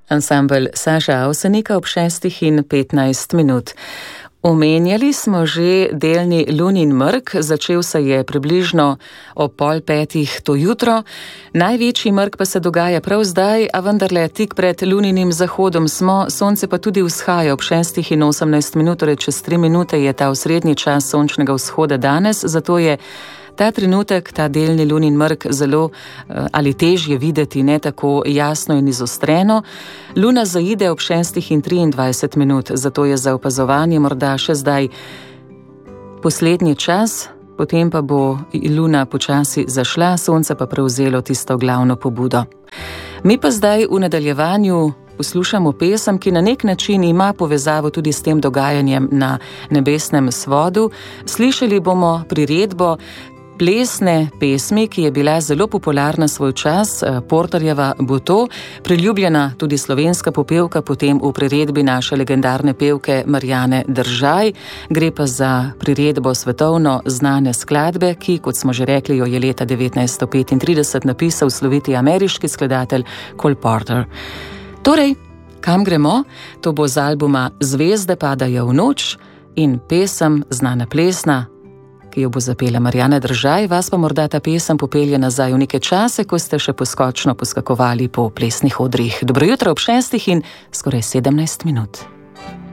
Ansambel Saša Avsenika ob 6:15. Omenjali smo že delni lunin mrk, začel se je približno ob 4:30 to jutro. Največji mrk pa se dogaja prav zdaj, a vendarle tik pred luninim zahodom smo, sonce pa tudi vzhaja ob 6:18, torej čez 3 minute je ta osrednji čas sončnega vzhoda danes, zato je ta trenutek, ta delni lunin mrk zelo ali težje videti, ne tako jasno in izostreno. Luna zaide ob 6:23, zato je za opazovanje morda še zdaj poslednji čas, potem pa bo luna počasi zašla, sonce pa prevzelo tisto glavno pobudo. Mi pa zdaj v nadaljevanju poslušamo pesem, ki na nek način ima povezavo tudi s tem dogajanjem na nebesnem svodu. Slišali bomo priredbo plesne pesmi, ki je bila zelo popularna svoj čas, Porterjeva Bo to, priljubljena tudi slovenska popevka, potem v priredbi naše legendarne pevke Marjane Držaj. Gre pa za priredbo svetovno znane skladbe, ki, kot smo že rekli, jo je leta 1935 napisal sloviti ameriški skladatelj Cole Porter. Torej, kam gremo? To bo z albuma Zvezde padajo v noč in pesem znana plesna, ki jo bo zapela Marjana Držaj, vas pa morda ta pesem popelje nazaj v neke čase, ko ste še poskočno poskakovali po plesnih odrih. Dobro jutro ob 6:17.